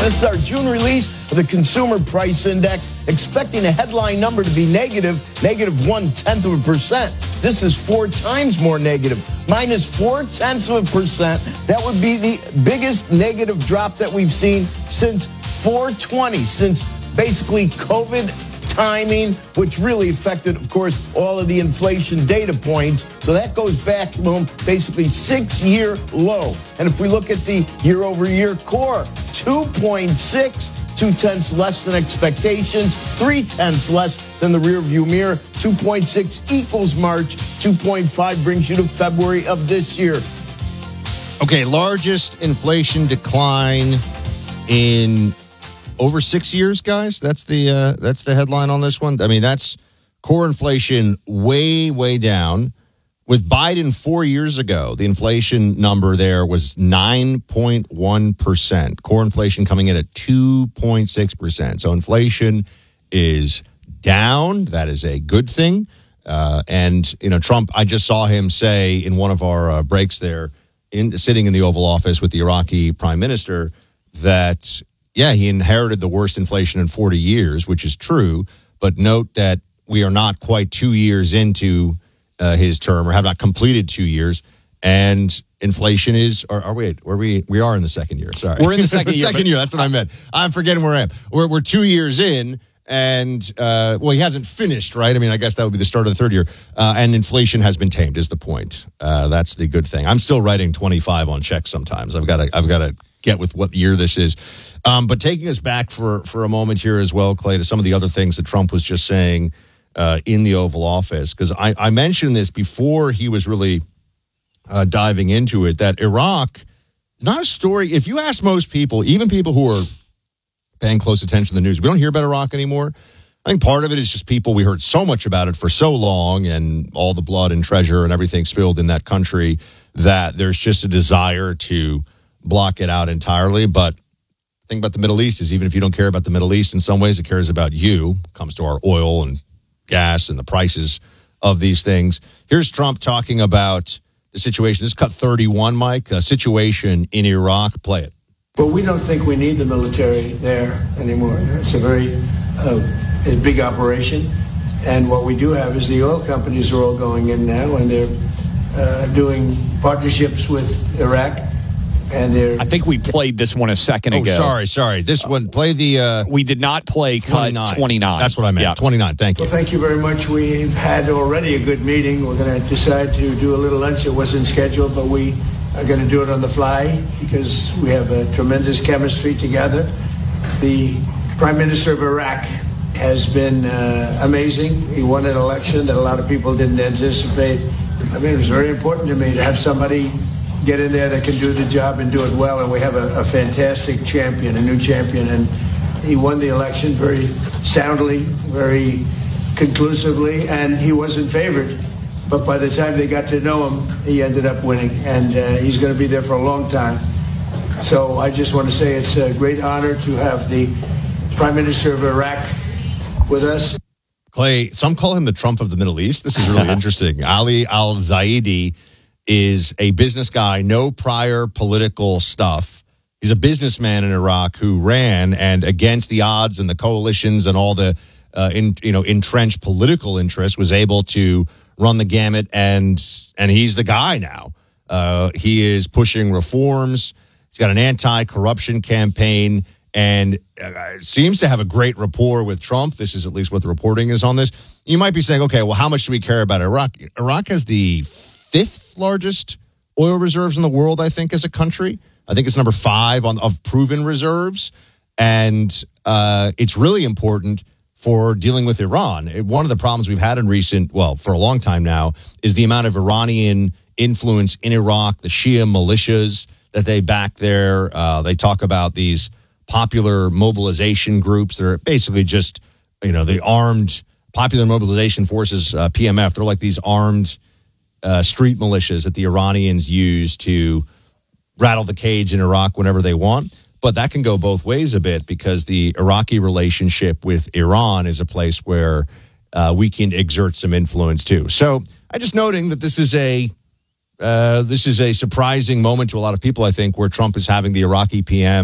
This is our June release of the Consumer Price Index, expecting a headline number to be negative 0.1%. This is 4 times more negative, minus 0.4%. That would be the biggest negative drop that we've seen since 4/20, since basically COVID timing, which really affected, of course, all of the inflation data points. So that goes back to basically 6-year low. And if we look at the year-over-year core, 2.6, 0.2 less than expectations, 0.3 less than the rearview mirror. 2.6 equals March, 2.5 brings you to February of this year. Okay, largest inflation decline in over 6 years, guys. That's the headline on this one. I mean, that's core inflation way down. With Biden 4 years ago, the inflation number there was 9.1%. Core inflation coming in at 2.6%. So inflation is down. That is a good thing. And, Trump, I just saw him say in one of our breaks there, sitting in the Oval Office with the Iraqi prime minister, that he inherited the worst inflation in 40 years, which is true. But note that we are not quite 2 years into his term, or have not completed 2 years. And inflation is, we are in the second year. Sorry. We're in the second year. Second year. That's what I meant. I'm forgetting where I am. We're 2 years in. And, he hasn't finished, right? I mean, I guess that would be the start of the third year. And inflation has been tamed is the point. That's the good thing. I'm still writing 25 on checks sometimes. I've got to get with what year this is. But taking us back for a moment here as well, Clay, to some of the other things that Trump was just saying in the Oval Office, because I mentioned this before he was really diving into it, that Iraq is not a story. If you ask most people, even people who are paying close attention to the news, we don't hear about Iraq anymore. I think part of it is just we heard so much about it for so long, and all the blood and treasure and everything spilled in that country, that there's just a desire to block it out entirely. But the thing about the Middle East is, even if you don't care about the Middle East, in some ways it cares about you. It comes to our oil and gas and the prices of these things. Here's Trump talking about the situation. This is cut 31, Mike. The situation in Iraq. Play it. But we don't think we need the military there anymore. It's a very a big operation. And what we do have is the oil companies are all going in now, and they're doing partnerships with Iraq. And I think we played this one a second ago. Sorry. This one, play the... we did not play cut 29. That's what I meant. Yeah. 29, thank you. Well, thank you very much. We've had already a good meeting. We're going to decide to do a little lunch. It wasn't scheduled, but we are going to do it on the fly because we have a tremendous chemistry together. The Prime Minister of Iraq has been amazing. He won an election that a lot of people didn't anticipate. I mean, it was very important to me to have somebody get in there that can do the job and do it well. And we have a fantastic champion, a new champion. And he won the election very soundly, very conclusively, and he wasn't favored. But by the time they got to know him, he ended up winning. And he's going to be there for a long time. So I just want to say it's a great honor to have the Prime Minister of Iraq with us. Clay, some call him the Trump of the Middle East. This is really interesting. Ali Al-Zaidi is a business guy, no prior political stuff. He's a businessman in Iraq who ran, and against the odds and the coalitions and all the entrenched political interests, was able to run the gamut, and he's the guy now. He is pushing reforms. He's got an anti-corruption campaign, and seems to have a great rapport with Trump. This is at least what the reporting is on this. You might be saying, okay, well, how much do we care about Iraq? Iraq has the 5th largest oil reserves in the world, I think, as a country. I think it's number 5 of proven reserves. And it's really important for dealing with Iran. One of the problems we've had for a long time now, is the amount of Iranian influence in Iraq, the Shia militias that they back there. They talk about these popular mobilization groups that are basically just, the armed Popular Mobilization Forces, PMF. They're like these armed street militias that the Iranians use to rattle the cage in Iraq whenever they want. But that can go both ways a bit, because the Iraqi relationship with Iran is a place where we can exert some influence too. So I just noting that this is a surprising moment to a lot of people, I think, where Trump is having the Iraqi PM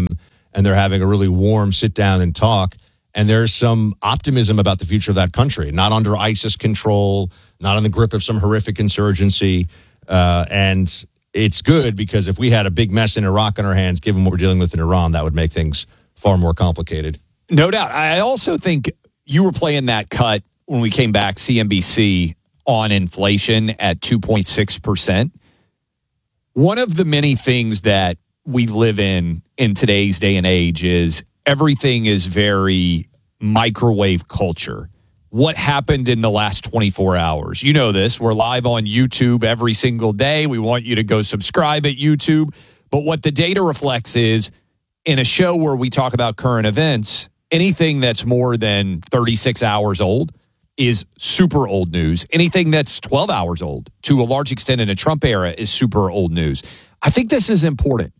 and they're having a really warm sit down and talk. And there's some optimism about the future of that country, not under ISIS control, not in the grip of some horrific insurgency. And it's good because if we had a big mess in Iraq on our hands, given what we're dealing with in Iran, that would make things far more complicated. No doubt. I also think you were playing that cut when we came back, CNBC, on inflation at 2.6%. One of the many things that we live in today's day and age is everything is very microwave culture. What happened in the last 24 hours? You know this. We're live on YouTube every single day. We want you to go subscribe at YouTube. But what the data reflects is in a show where we talk about current events, anything that's more than 36 hours old is super old news. Anything that's 12 hours old, to a large extent in a Trump era, is super old news. I think this is important.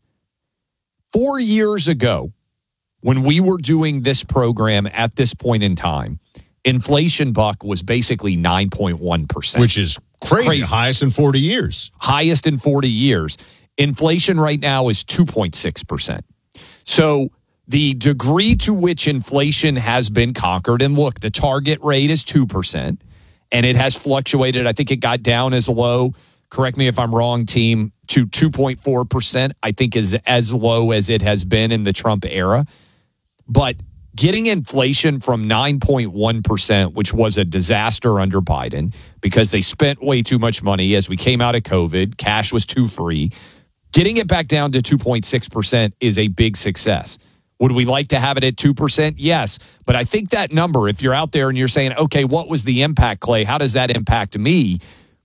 4 years ago, when we were doing this program at this point in time, inflation, Buck, was basically 9.1%. Which is crazy. Highest in 40 years. Highest in 40 years. Inflation right now is 2.6%. So the degree to which inflation has been conquered, and look, the target rate is 2%, and it has fluctuated. I think it got down as low, correct me if I'm wrong, team, to 2.4%, I think is as low as it has been in the Trump era. But getting inflation from 9.1%, which was a disaster under Biden because they spent way too much money as we came out of COVID, cash was too free, getting it back down to 2.6% is a big success. Would we like to have it at 2%? Yes. But I think that number, if you're out there and you're saying, okay, what was the impact, Clay? How does that impact me?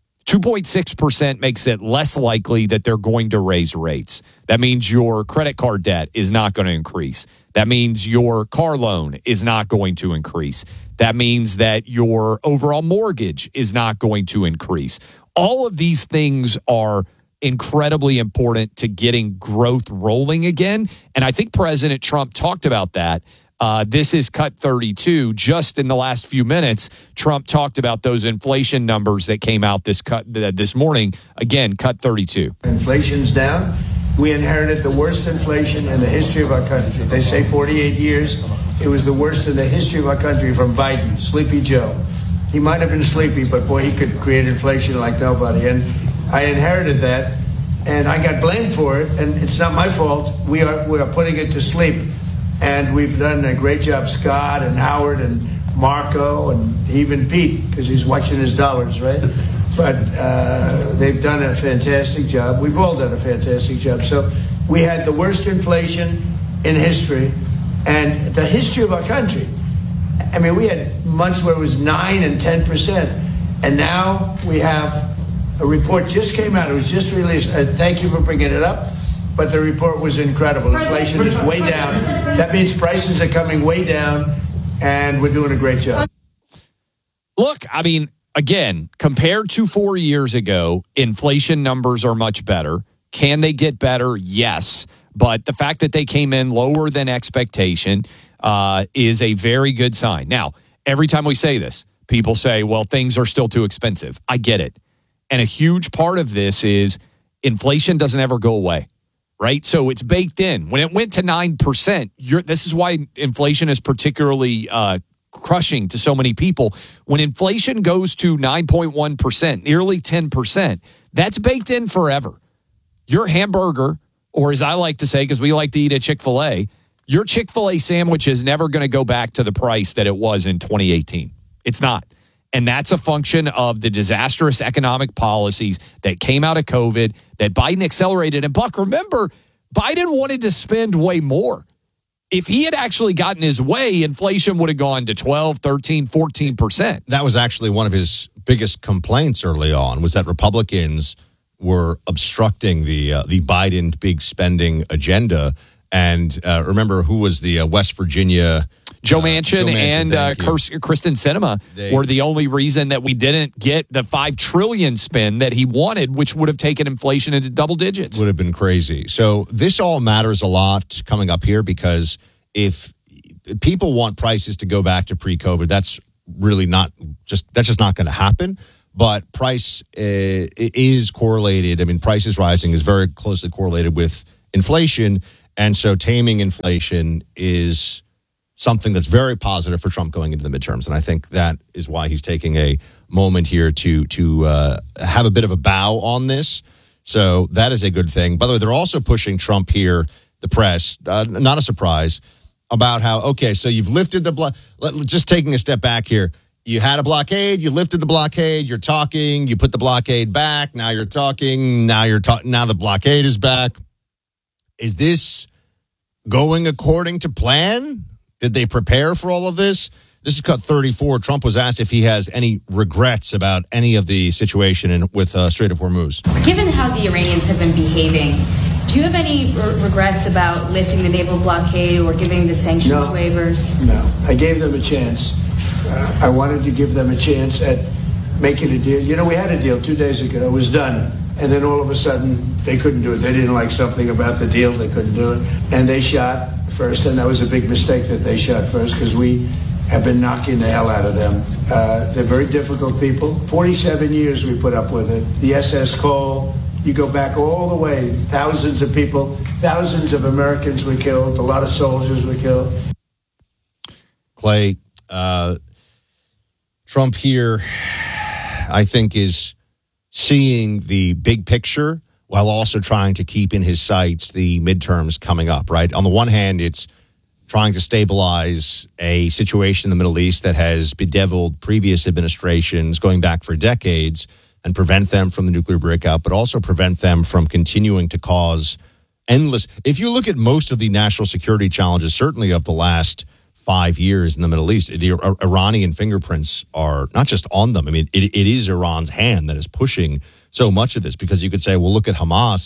2.6% makes it less likely that they're going to raise rates. That means your credit card debt is not going to increase. That means your car loan is not going to increase. That means that your overall mortgage is not going to increase. All of these things are incredibly important to getting growth rolling again. And I think President Trump talked about that. This is cut 32. Just in the last few minutes, Trump talked about those inflation numbers that came out this morning. Again, cut 32. Inflation's down. We inherited the worst inflation in the history of our country. They say 48 years. It was the worst in the history of our country from Biden, Sleepy Joe. He might have been sleepy, but boy, he could create inflation like nobody. And I inherited that, and I got blamed for it, and it's not my fault. We are putting it to sleep, and we've done a great job, Scott and Howard and Marco and even Pete, because he's watching his dollars, right? But they've done a fantastic job. We've all done a fantastic job. So we had the worst inflation in history, and the history of our country. I mean, we had months where it was 9 and 10%, and now we have a report just came out. It was just released. Thank you for bringing it up. But the report was incredible. Inflation is way down. That means prices are coming way down, and we're doing a great job. Look, I mean, again, compared to 4 years ago, inflation numbers are much better. Can they get better? Yes. But the fact that they came in lower than expectation is a very good sign. Now, every time we say this, people say, well, things are still too expensive. I get it. And a huge part of this is inflation doesn't ever go away, right? So it's baked in. When it went to 9%, this is why inflation is particularly crushing to so many people. When inflation goes to 9.1%, nearly 10%, that's baked in forever. Your hamburger, or as I like to say, because we like to eat at Chick-fil-A, your Chick-fil-A sandwich is never going to go back to the price that it was in 2018. It's not. And that's a function of the disastrous economic policies that came out of COVID that Biden accelerated. And Buck, remember, Biden wanted to spend way more. If he had actually gotten his way, inflation would have gone to 12, 13, 14%. That was actually one of his biggest complaints early on, was that Republicans were obstructing the Biden big spending agenda. And remember, who was the West Virginia... Joe Manchin and Kyrsten Sinema were the only reason that we didn't get the $5 trillion spin that he wanted, which would have taken inflation into double digits. Would have been crazy. So this all matters a lot coming up here, because if people want prices to go back to pre-COVID, that's just not going to happen. But price is correlated. I mean, prices rising is very closely correlated with inflation. And so taming inflation is something that's very positive for Trump going into the midterms. And I think that is why he's taking a moment here to have a bit of a bow on this. So that is a good thing. By the way, they're also pushing Trump here, the press, not a surprise, about how, okay, so you've lifted just taking a step back here. You had a blockade, you lifted the blockade, you're talking, you put the blockade back, now you're talking, now the blockade is back. Is this going according to plan? Did they prepare for all of this? This is cut 34. Trump was asked if he has any regrets about any of the situation with Strait of Hormuz. Given how the Iranians have been behaving, do you have any regrets about lifting the naval blockade or giving the sanctions waivers? No. I gave them a chance. I wanted to give them a chance at making a deal. You know, we had a deal 2 days ago. It was done. And then all of a sudden, they couldn't do it. They didn't like something about the deal. They couldn't do it. And they shot first. And that was a big mistake that they shot first because we have been knocking the hell out of them. They're very difficult people. 47 years we put up with it. The SS Cole, you go back all the way. Thousands of people, thousands of Americans were killed. A lot of soldiers were killed. Clay, Trump here, I think, is seeing the big picture while also trying to keep in his sights the midterms coming up, right? On the one hand, it's trying to stabilize a situation in the Middle East that has bedeviled previous administrations going back for decades and prevent them from the nuclear breakout, but also prevent them from continuing to cause endless. If you look at most of the national security challenges, certainly of the last 5 years in the Middle East, the Iranian fingerprints are not just on them. I mean, it is Iran's hand that is pushing so much of this, because you could say, well, look at Hamas.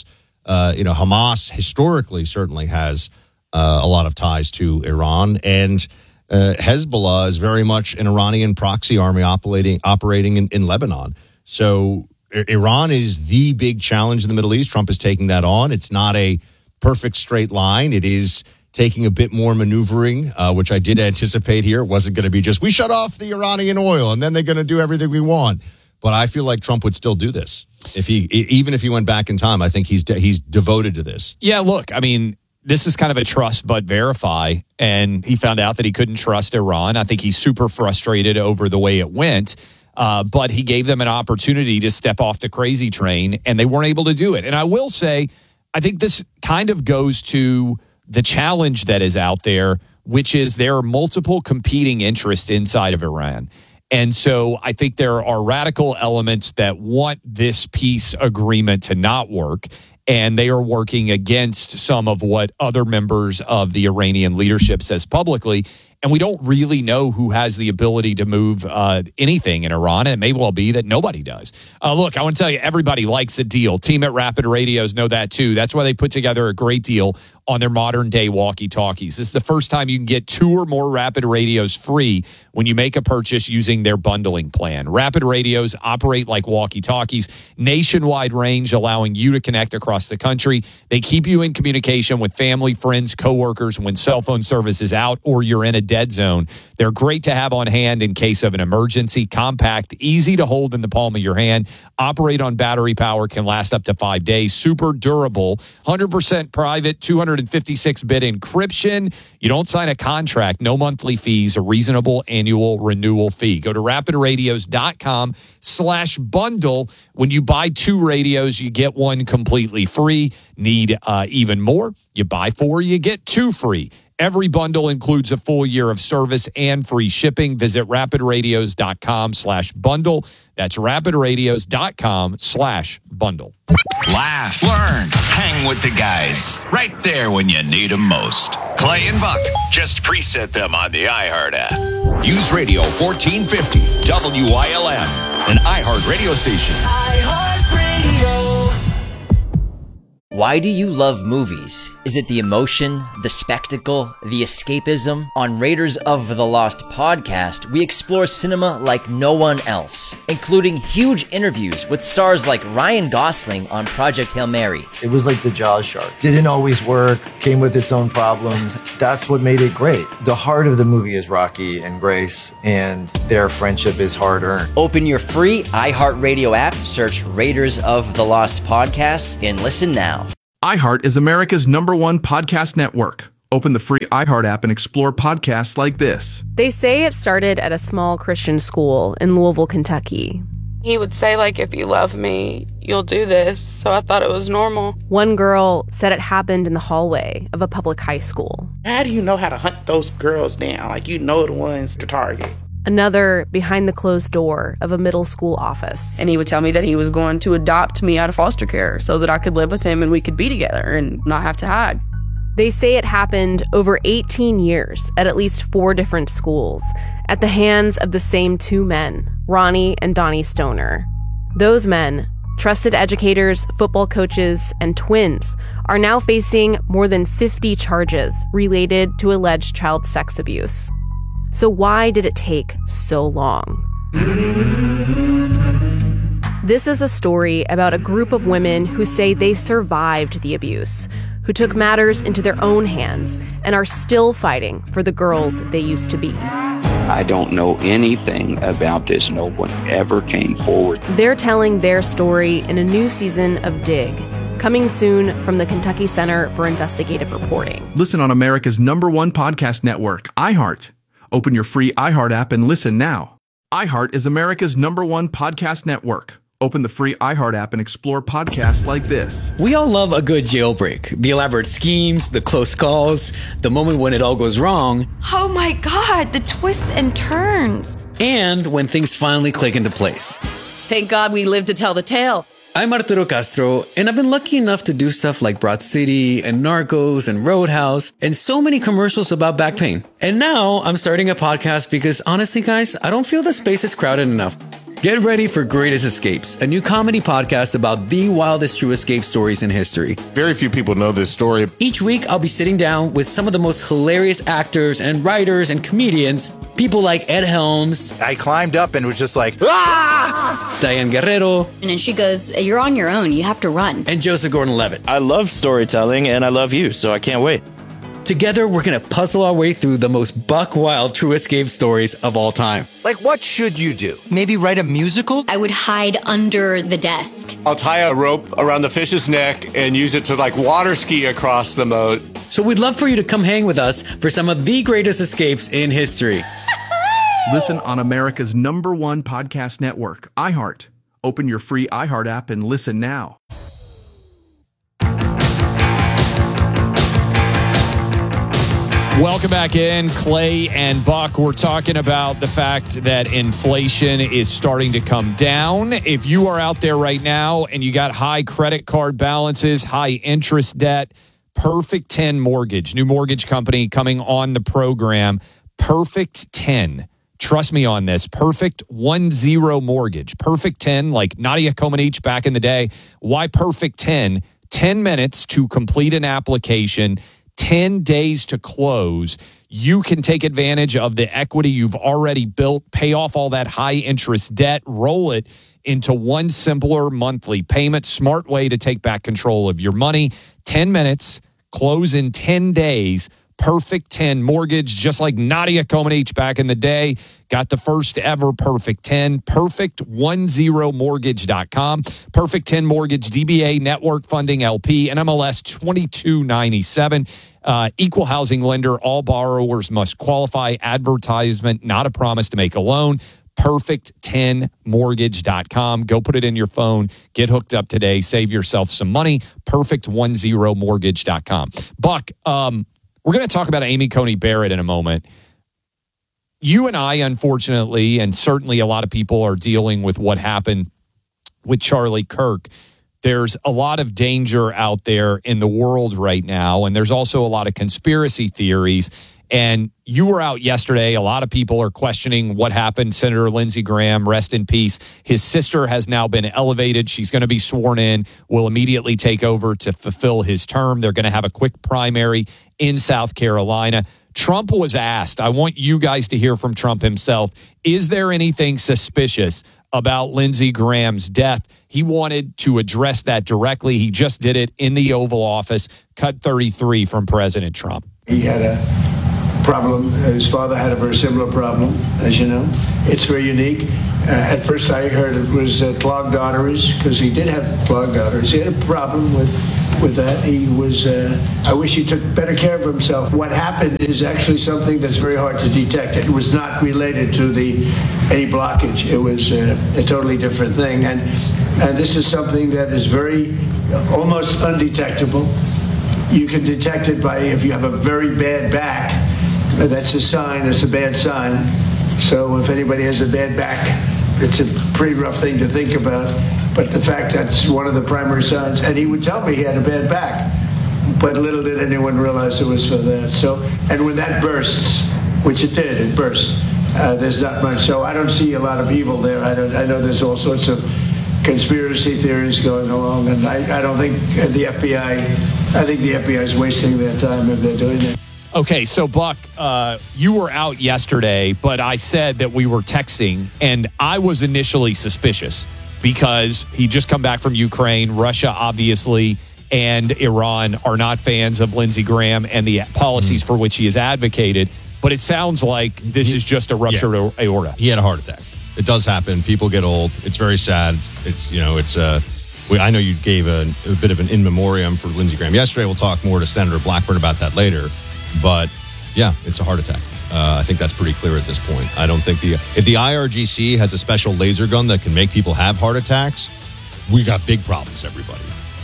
Hamas historically certainly has a lot of ties to Iran, and Hezbollah is very much an Iranian proxy army operating in Lebanon. So Iran is the big challenge in the Middle East. Trump is taking that on. It's not a perfect straight line. It is taking a bit more maneuvering, which I did anticipate here. It wasn't going to be just, we shut off the Iranian oil and then they're going to do everything we want. But I feel like Trump would still do this. Even if he went back in time, I think he's devoted to this. Yeah, look, I mean, this is kind of a trust but verify, and he found out that he couldn't trust Iran. I think he's super frustrated over the way it went, but he gave them an opportunity to step off the crazy train, and they weren't able to do it. And I will say, I think this kind of goes to the challenge that is out there, which is there are multiple competing interests inside of Iran. And so I think there are radical elements that want this peace agreement to not work, and they are working against some of what other members of the Iranian leadership says publicly. And we don't really know who has the ability to move anything in Iran. And it may well be that nobody does. Look, I want to tell you, everybody likes a deal. Team at Rapid Radios know that too. That's why they put together a great deal on their modern day walkie-talkies. This is the first time you can get 2 or more Rapid Radios free when you make a purchase using their bundling plan. Rapid Radios operate like walkie-talkies, nationwide range, allowing you to connect across the country. They keep you in communication with family, friends, coworkers when cell phone service is out or you're in a dead zone. They're great to have on hand in case of an emergency. Compact, easy to hold in the palm of your hand. Operate on battery power, can last up to 5 days. Super durable, 100% private, 256-bit encryption. You don't sign a contract, no monthly fees, a reasonable annual renewal fee. Go to rapidradios.com/bundle. When you buy 2 radios, you get 1 completely free. Need even more? You buy 4, you get 2 free. Every bundle includes a full year of service and free shipping. Visit rapidradios.com/bundle. That's rapidradios.com/bundle. Laugh, learn, hang with the guys. Right there when you need them most. Clay and Buck. Just preset them on the iHeart app. Use Radio 1450, WILM, an iHeart radio station. iHeart Radio. Why do you love movies? Is it the emotion, the spectacle, the escapism? On Raiders of the Lost podcast, we explore cinema like no one else, including huge interviews with stars like Ryan Gosling on Project Hail Mary. It was like the Jaws shark. Didn't always work, came with its own problems. That's what made it great. The heart of the movie is Rocky and Grace, and their friendship is hard-earned. Open your free iHeartRadio app, search Raiders of the Lost podcast, and listen now. iHeart is America's #1 podcast network. Open the free iHeart app and explore podcasts like this. They say it started at a small Christian school in Louisville, Kentucky. He would say, like, if you love me, you'll do this. So I thought it was normal. One girl said it happened in the hallway of a public high school. How do you know how to hunt those girls down? Like, you know the ones to target. Another behind the closed door of a middle school office. And he would tell me that he was going to adopt me out of foster care so that I could live with him and we could be together and not have to hide. They say it happened over 18 years at least 4 different schools at the hands of the same 2 men, Ronnie and Donnie Stoner. Those men, trusted educators, football coaches, and twins, are now facing more than 50 charges related to alleged child sex abuse. So why did it take so long? This is a story about a group of women who say they survived the abuse, who took matters into their own hands and are still fighting for the girls they used to be. I don't know anything about this. No one ever came forward. They're telling their story in a new season of Dig, coming soon from the Kentucky Center for Investigative Reporting. Listen on America's #1 podcast network, iHeart. Open your free iHeart app and listen now. iHeart is America's #1 podcast network. Open the free iHeart app and explore podcasts like this. We all love a good jailbreak. The elaborate schemes, the close calls, the moment when it all goes wrong. Oh my God, the twists and turns. And when things finally click into place. Thank God we lived to tell the tale. I'm Arturo Castro, and I've been lucky enough to do stuff like Broad City and Narcos and Roadhouse and so many commercials about back pain. And now I'm starting a podcast because honestly, guys, I don't feel the space is crowded enough. Get ready for Greatest Escapes, a new comedy podcast about the wildest true escape stories in history. Very few people know this story. Each week, I'll be sitting down with some of the most hilarious actors and writers and comedians, people like Ed Helms. I climbed up and was just like, ah! Diane Guerrero. And then she goes, you're on your own, you have to run. And Joseph Gordon-Levitt. I love storytelling and I love you, so I can't wait. Together, we're going to puzzle our way through the most buck-wild true escape stories of all time. Like, what should you do? Maybe write a musical? I would hide under the desk. I'll tie a rope around the fish's neck and use it to, like, water ski across the moat. So we'd love for you to come hang with us for some of the greatest escapes in history. Listen on America's #1 podcast network, iHeart. Open your free iHeart app and listen now. Welcome back in, Clay and Buck. We're talking about the fact that inflation is starting to come down. If you are out there right now and you got high credit card balances, high interest debt, Perfect 10 Mortgage, new mortgage company coming on the program, Perfect 10. Trust me on this. Perfect 10 Mortgage. Perfect 10, like Nadia Comaneci back in the day. Why Perfect 10? 10 minutes to complete an application, 10 days to close. You can take advantage of the equity you've already built, pay off all that high interest debt, roll it into one simpler monthly payment. Smart way to take back control of your money. 10 minutes, close in 10 days. Perfect 10 Mortgage, just like Nadia Comaneci back in the day, got the first ever Perfect 10, perfect10mortgage.com. Perfect 10 Mortgage, DBA Network Funding LP, NMLS 2297. Equal housing lender, all borrowers must qualify. Advertisement, not a promise to make a loan. Perfect10mortgage.com. Go put it in your phone. Get hooked up today. Save yourself some money. Perfect10mortgage.com. Buck, we're going to talk about Amy Coney Barrett in a moment. You and I, unfortunately, and certainly a lot of people are dealing with what happened with Charlie Kirk. There's a lot of danger out there in the world right now, and there's also a lot of conspiracy theories. And you were out yesterday. A lot of people are questioning what happened. Senator Lindsey Graham, rest in peace. His sister has now been elevated. She's going to be sworn in, will immediately take over to fulfill his term. They're going to have a quick primary in South Carolina. Trump was asked, I want you guys to hear from Trump himself, is there anything suspicious about Lindsey Graham's death? He wanted to address that directly. He just did it in the Oval Office, cut 33 from President Trump. He had a problem. His father had a very similar problem, as you know. It's very unique. At first I heard it was clogged arteries, because he did have clogged arteries. He had a problem with with that. He was, I wish he took better care of himself. What happened is actually something that's very hard to detect. It was not related to any blockage. It was a totally different thing. And this is something that is almost undetectable. You can detect it by if you have a very bad back. That's a sign. It's a bad sign. So if anybody has a bad back, it's a pretty rough thing to think about. But the fact that's one of the primary signs, and he would tell me he had a bad back, but little did anyone realize it was for that. So, and when that bursts, which it did, it burst. There's not much. So I don't see a lot of evil there. I know there's all sorts of conspiracy theories going along, and I don't think the FBI. I think the FBI is wasting their time if they're doing that. Okay, so Buck, you were out yesterday, but I said that we were texting, and I was initially suspicious because he'd just come back from Ukraine. Russia, obviously, and Iran are not fans of Lindsey Graham and the policies for which he has advocated. But it sounds like this is just a ruptured aorta. He had a heart attack. It does happen. People get old. It's very sad. I know you gave a bit of an in memoriam for Lindsey Graham yesterday. We'll talk more to Senator Blackburn about that later. But yeah, it's a heart attack. I think that's pretty clear at this point. I don't think if the IRGC has a special laser gun that can make people have heart attacks, we got big problems, everybody.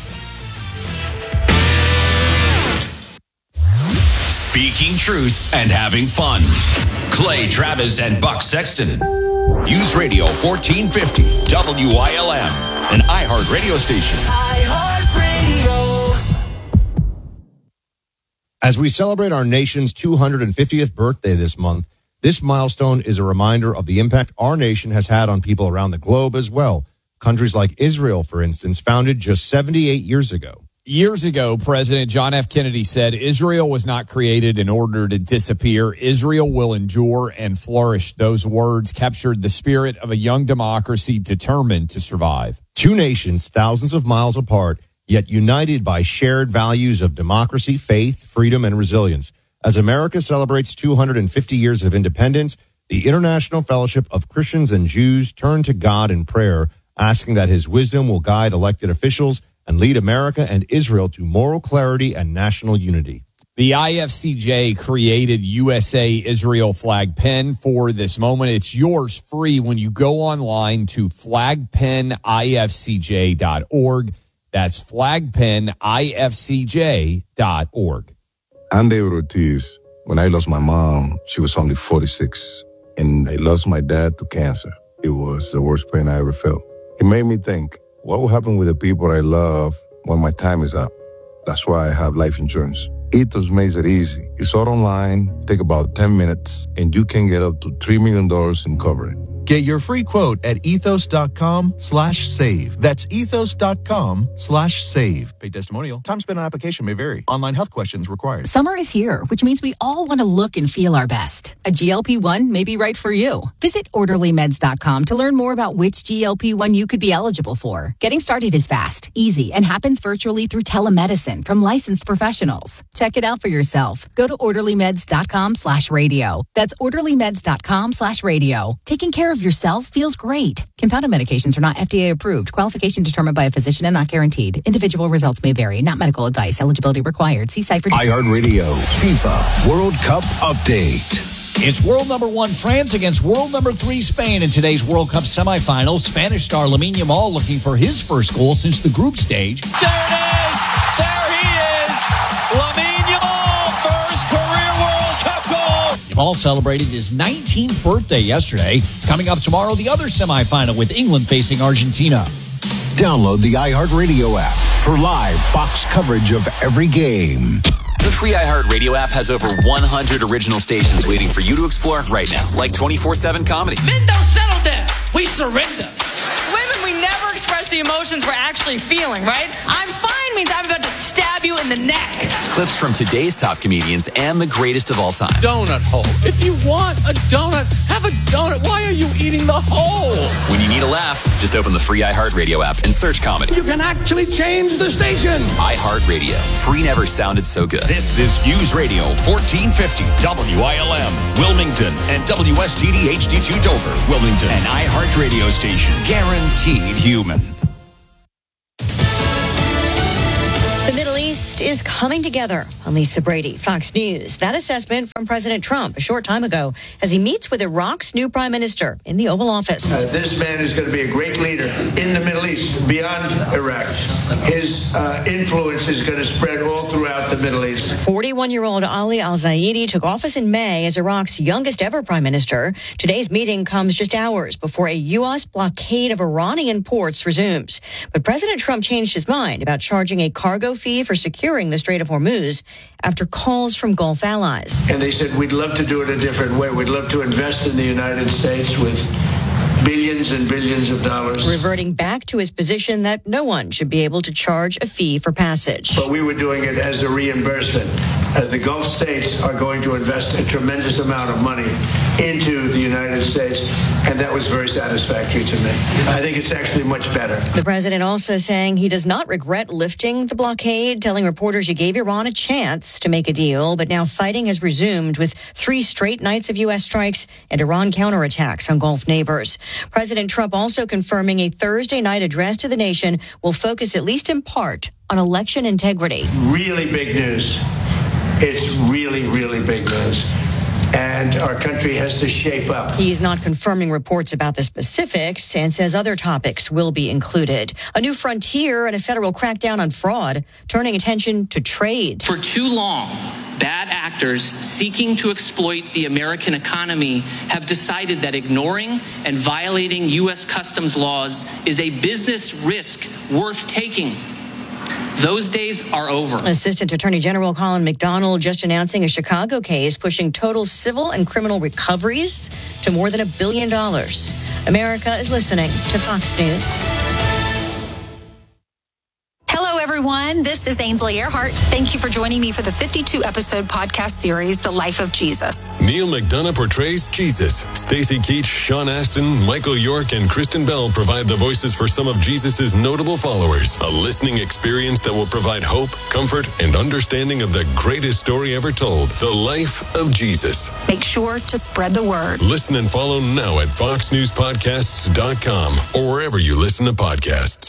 Speaking truth and having fun. Clay Travis and Buck Sexton. Use Radio 1450 WILM, an iHeart radio station. iHeartRadio. As we celebrate our nation's 250th birthday this month, this milestone is a reminder of the impact our nation has had on people around the globe as well. Countries like Israel, for instance, founded just 78 years ago. Years ago, President John F. Kennedy said, Israel was not created in order to disappear. Israel will endure and flourish. Those words captured the spirit of a young democracy determined to survive. Two nations, thousands of miles apart, yet united by shared values of democracy, faith, freedom, and resilience. As America celebrates 250 years of independence, the International Fellowship of Christians and Jews turn to God in prayer, asking that his wisdom will guide elected officials and lead America and Israel to moral clarity and national unity. The IFCJ created USA Israel flag pen for this moment. It's yours free when you go online to flagpenifcj.org. That's flagpenifcj.org. I'm David Ortiz. When I lost my mom, she was only 46, and I lost my dad to cancer. It was the worst pain I ever felt. It made me think, what will happen with the people I love when my time is up? That's why I have life insurance. Ethos makes it easy. It's all online, take about 10 minutes, and you can get up to $3 million in coverage. Get your free quote at ethos.com/save. That's ethos.com/save. Paid testimonial. Time spent on application may vary. Online health questions required. Summer is here, which means we all want to look and feel our best. A GLP-1 may be right for you. Visit orderlymeds.com to learn more about which GLP-1 you could be eligible for. Getting started is fast, easy, and happens virtually through telemedicine from licensed professionals. Check it out for yourself. Go to orderlymeds.com/radio. That's orderlymeds.com/radio. Taking care of yourself feels great. Compounded medications are not FDA approved. Qualification determined by a physician and not guaranteed. Individual results may vary. Not medical advice. Eligibility required. See site for iHeartRadio FIFA World Cup Update. It's world number 1 France against world number 3 Spain in today's World Cup semifinal. Spanish star Lamine Yamal looking for his first goal since the group stage. There it is! There he is! Lamine Yamal, first career World Cup goal! Yamal celebrated his 19th birthday yesterday. Coming up tomorrow, the other semifinal with England facing Argentina. Download the iHeartRadio app for live Fox coverage of every game. The free iHeartRadio app has over 100 original stations waiting for you to explore right now, like 24/7 comedy. Men don't settle down. We surrender. Women, we never express the emotions we're actually feeling, right? I'm fine means I'm about to stab you in the neck. Clips from today's top comedians and the greatest of all time. Donut hole. If you want a donut, have a donut. Why are you eating the hole? When you need a laugh, just open the free iHeartRadio app and search comedy. You can actually change the station. iHeartRadio. Free never sounded so good. This is News Radio 1450 WILM, Wilmington, and WSTD HD2 Dover, Wilmington, an iHeartRadio station. Guaranteed human. The West is coming together. I'm Lisa Brady, Fox News. That assessment from President Trump a short time ago as he meets with Iraq's new prime minister in the Oval Office. This man is going to be a great leader in the Middle East, beyond Iraq. His influence is going to spread all throughout the Middle East. 41-year-old Ali al-Zaidi took office in May as Iraq's youngest ever prime minister. Today's meeting comes just hours before a U.S. blockade of Iranian ports resumes. But President Trump changed his mind about charging a cargo fee for securing the Strait of Hormuz after calls from Gulf allies. And they said, we'd love to do it a different way. We'd love to invest in the United States with billions and billions of dollars. Reverting back to his position that no one should be able to charge a fee for passage. But we were doing it as a reimbursement. The Gulf states are going to invest a tremendous amount of money into the United States, and that was very satisfactory to me. I think it's actually much better. The president also saying he does not regret lifting the blockade, telling reporters he gave Iran a chance to make a deal, but now fighting has resumed with 3 straight nights of U.S. strikes and Iran counterattacks on Gulf neighbors. President Trump also confirming a Thursday night address to the nation will focus, at least in part, on election integrity. Really big news. It's really, really big news. And our country has to shape up. He's not confirming reports about the specifics and says other topics will be included. A new frontier and a federal crackdown on fraud, turning attention to trade. For too long, bad actors seeking to exploit the American economy have decided that ignoring and violating U.S. customs laws is a business risk worth taking. Those days are over. Assistant Attorney General Colin McDonald just announcing a Chicago case pushing total civil and criminal recoveries to more than $1 billion. America is listening to Fox News. Hello, everyone. This is Ainsley Earhart. Thank you for joining me for the 52-episode podcast series, The Life of Jesus. Neil McDonough portrays Jesus. Stacey Keach, Sean Astin, Michael York, and Kristen Bell provide the voices for some of Jesus' notable followers. A listening experience that will provide hope, comfort, and understanding of the greatest story ever told, The Life of Jesus. Make sure to spread the word. Listen and follow now at foxnewspodcasts.com or wherever you listen to podcasts.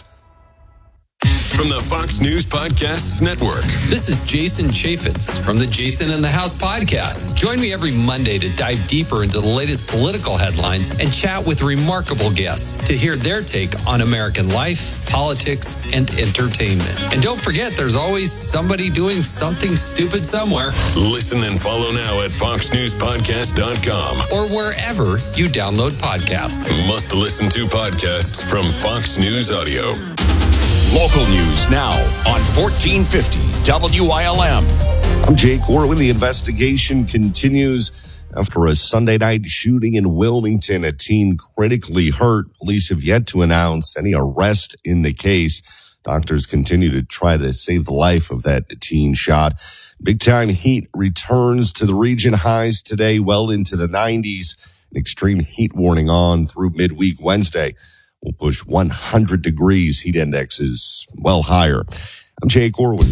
From the Fox News Podcasts Network. This is Jason Chaffetz from the Jason in the House podcast. Join me every Monday to dive deeper into the latest political headlines and chat with remarkable guests to hear their take on American life, politics, and entertainment. And don't forget, there's always somebody doing something stupid somewhere. Listen and follow now at foxnewspodcast.com or wherever you download podcasts. Must listen to podcasts from Fox News Audio. Local news now on 1450 WILM. I'm Jake Orwin. The investigation continues after a Sunday night shooting in Wilmington. A teen critically hurt. Police have yet to announce any arrest in the case. Doctors continue to try to save the life of that teen shot. Big time heat returns to the region. Highs today well into the 90s. An extreme heat warning on through midweek Wednesday. Will push 100 degrees. Heat index is well higher. I'm Jake Orwin.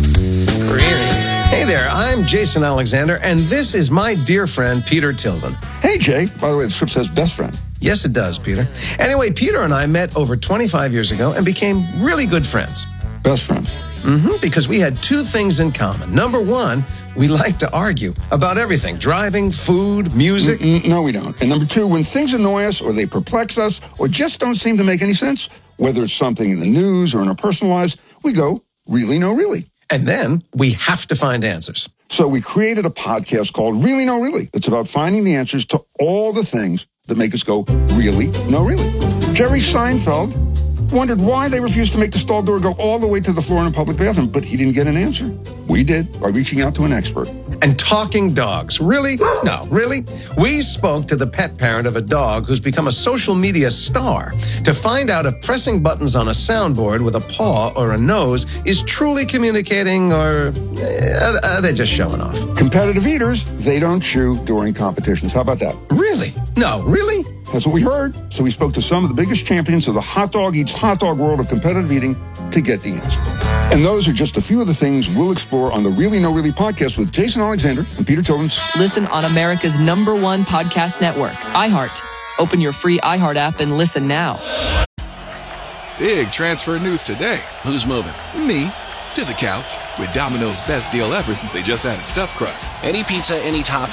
Hey there, I'm Jason Alexander, and this is my dear friend, Peter Tilden. Hey, Jay. By the way, the script says best friend. Yes, it does, Peter. Anyway, Peter and I met over 25 years ago and became really good friends. Best friends? Because we had 2 things in common. Number 1, we like to argue about everything. Driving, food, music. No, we don't. And number 2, when things annoy us or they perplex us or just don't seem to make any sense, whether it's something in the news or in our personal lives, we go, really, no, really. And then we have to find answers. So we created a podcast called Really, No, Really. It's about finding the answers to all the things that make us go, really, no, really. Jerry Seinfeld wondered why they refused to make the stall door go all the way to the floor in a public bathroom, but he didn't get an answer. We did by reaching out to an expert. And talking dogs. Really? No, really? We spoke to the pet parent of a dog who's become a social media star to find out if pressing buttons on a soundboard with a paw or a nose is truly communicating or are they just showing off? Competitive eaters, they don't chew during competitions. How about that? Really? No, really? That's what we heard. So we spoke to some of the biggest champions of the hot dog eats hot dog world of competitive eating to get the answer. And those are just a few of the things we'll explore on the Really No Really podcast with Jason Alexander and Peter Tilden. Listen on America's #1 podcast network, iHeart. Open your free iHeart app and listen now. Big transfer news today. Who's moving? Me. To the couch with Domino's best deal ever since they just added stuffed crust. Any pizza, any topping.